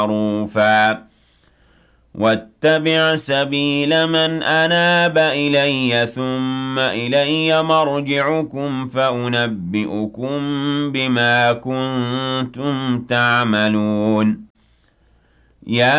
معروفا واتبع سبيل من أناب إلي ثم إلي مرجعكم فأنبئكم بما كنتم تعملون يا